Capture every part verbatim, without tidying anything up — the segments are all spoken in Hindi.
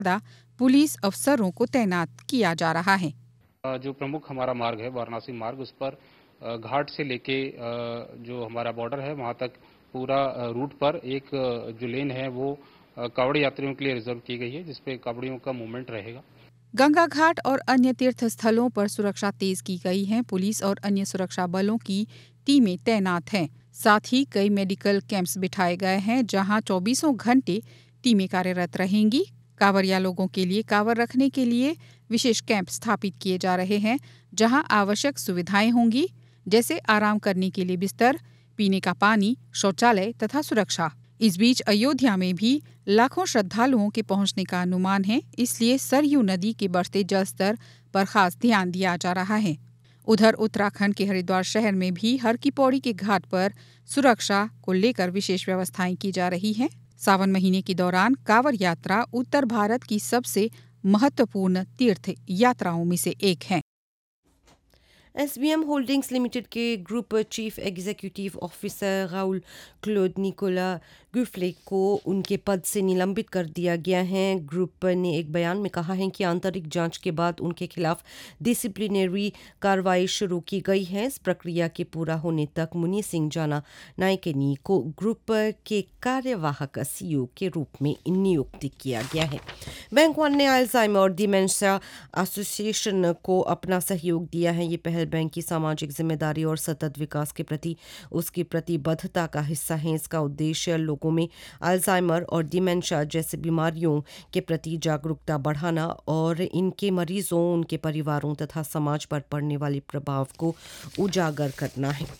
पुलिस अफसरों को तैनात किया जा रहा है। जो प्रमुख हमारा मार्ग है वाराणसी मार्ग, उस पर घाट से लेके जो हमारा बॉर्डर है वहां तक पूरा रूट पर एक जो लेन है वो कावड़ी यात्रियों के लिए रिजर्व की गई है, जिसपे कावड़ियों का मूवमेंट रहेगा। गंगा घाट और अन्य तीर्थ स्थलों पर सुरक्षा तेज की गई है। पुलिस और अन्य सुरक्षा बलों की टीमें तैनात हैं। साथ ही कई मेडिकल कैंप्स बिठाए गए हैं, जहां चौबीसों घंटे टीमें कार्यरत रहेंगी। कांवरिया लोगों के लिए कांवर रखने के लिए विशेष कैंप स्थापित किए जा रहे हैं, जहां आवश्यक सुविधाएं होंगी, जैसे आराम करने के लिए बिस्तर, पीने का पानी, शौचालय तथा सुरक्षा। इस बीच अयोध्या में भी लाखों श्रद्धालुओं के पहुंचने का अनुमान है, इसलिए सरयू नदी के बढ़ते जलस्तर पर खास ध्यान दिया जा रहा है। उधर उत्तराखंड के हरिद्वार शहर में भी हर की पौड़ी के घाट पर सुरक्षा को लेकर विशेष व्यवस्थाएं की जा रही हैं। सावन महीने के दौरान कांवर यात्रा उत्तर भारत की सबसे महत्वपूर्ण तीर्थ यात्राओं में से एक है। एसबीएम होल्डिंग्स लिमिटेड के group chief executive officer Raul Claude Nicola गुफ्ले को उनके पद से निलंबित कर दिया गया है। ग्रुप ने एक बयान में कहा है कि आंतरिक जांच के बाद उनके खिलाफ डिसिप्लिनरी कार्रवाई शुरू की गई है। इस प्रक्रिया के पूरा होने तक मुनि सिंह जाना नायकनी को ग्रुप के कार्यवाहक सीईओ के रूप में नियुक्त किया गया है। बैंक वन ने अल्जाइमर और डिमेंशिया एसोसिएशन को अपना सहयोग दिया है। ये पहल बैंक की सामाजिक जिम्मेदारी और सतत विकास के प्रति उसकी प्रतिबद्धता का हिस्सा है। इसका उद्देश्य लोगों में अल्जाइमर और डिमेंशिया जैसी बीमारियों के प्रति जागरूकता बढ़ाना और इनके मरीजों, उनके परिवारों तथा समाज पर पड़ने वाले प्रभाव को उजागर करना है।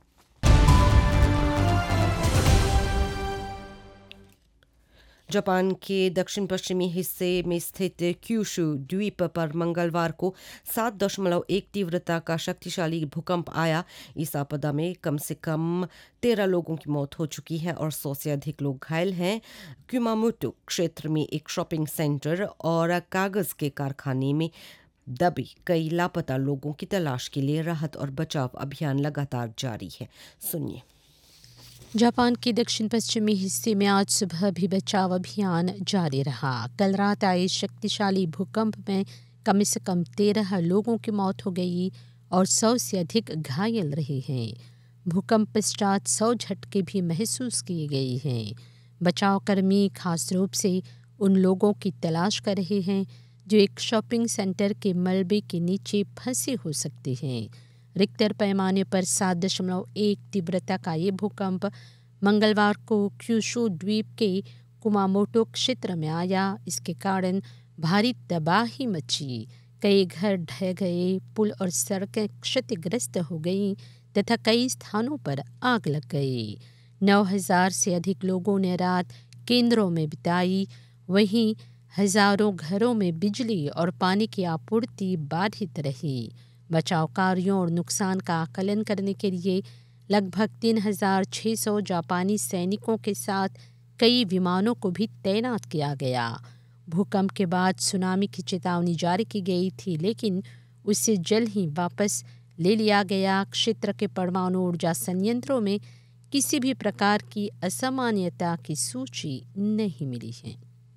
जापान के दक्षिण पश्चिमी हिस्से में स्थित क्यूशू द्वीप पर मंगलवार को सात दशमलव एक तीव्रता का शक्तिशाली भूकंप आया। इस आपदा में कम से कम तेरह लोगों की मौत हो चुकी है और सौ से अधिक लोग घायल हैं। कुमामोटो क्षेत्र में एक शॉपिंग सेंटर और कागज के कारखाने में दबे कई लापता लोगों की तलाश के लिए राहत और बचाव अभियान लगातार जारी है। सुनिए। जापान के दक्षिण पश्चिमी हिस्से में आज सुबह भी बचाव अभियान जारी रहा। कल रात आए शक्तिशाली भूकंप में कम से कम तेरह लोगों की मौत हो गई और सौ से अधिक घायल रहे हैं। भूकंप पश्चात सौ झटके भी महसूस किए गए हैं। बचाव कर्मी खास रूप से उन लोगों की तलाश कर रहे हैं जो एक शॉपिंग सेंटर के मलबे के नीचे फंसे हो सकते हैं। रिक्टर पैमाने पर सात दशमलव एक तीव्रता का ये भूकंप मंगलवार को क्यूशू द्वीप के कुमामोटो क्षेत्र में आया। इसके कारण भारी तबाही मची। कई घर ढह गए, पुल और सड़कें क्षतिग्रस्त हो गईं तथा कई स्थानों पर आग लग गई। नौ हजार से अधिक लोगों ने रात केंद्रों में बिताई। वहीं हजारों घरों में बिजली और पानी की आपूर्ति बाधित रही। बचाव कार्यों और नुकसान का आकलन करने के लिए लगभग तीन हजार छः सौ जापानी सैनिकों के साथ कई विमानों को भी तैनात किया गया। भूकंप के बाद सुनामी की चेतावनी जारी की गई थी, लेकिन उसे जल्द ही वापस ले लिया गया। क्षेत्र के परमाणु ऊर्जा संयंत्रों में किसी भी प्रकार की असामान्यता की सूची नहीं मिली है।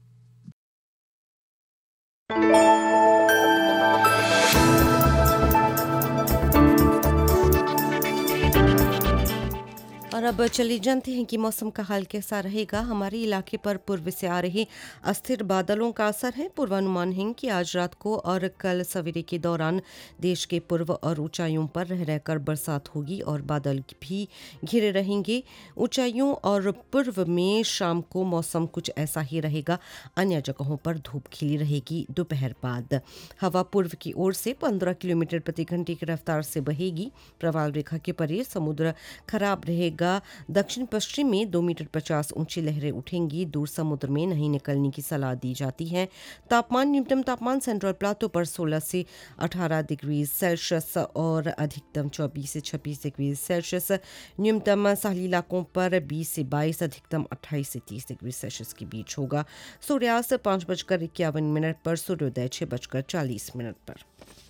और अब चले जानते हैं कि मौसम का हाल कैसा रहेगा। हमारे इलाके पर पूर्व से आ रहे अस्थिर बादलों का असर है। पूर्वानुमान है कि आज रात को और कल सवेरे के दौरान देश के पूर्व और ऊंचाइयों पर रह रहकर बरसात होगी और बादल भी घिरे रहेंगे। ऊंचाइयों और पूर्व में शाम को मौसम कुछ ऐसा ही रहेगा। अन्य जगहों पर धूप खिली रहेगी। दोपहर बाद हवा पूर्व की ओर से पंद्रह किलोमीटर प्रति घंटे की रफ्तार से बहेगी। प्रवाल रेखा के परे समुद्र खराब रहेगा। दक्षिण पश्चिम में दो मीटर पचास ऊंची लहरें उठेंगी। दूर समुद्र में नहीं निकलने की सलाह दी जाती है। तापमान न्यूनतम तापमान सेंट्रल प्लाटो पर सोलह से अठारह डिग्री सेल्सियस और अधिकतम चौबीस से छब्बीस डिग्री सेल्सियस। न्यूनतम साहली इलाकों पर बीस से बाईस, अधिकतम अट्ठाईस से तीस डिग्री सेल्सियस के बीच होगा। सूर्यास्त पाँच बजकर इक्यावन मिनट पर, सूर्योदय छह बजकर चालीस मिनट पर।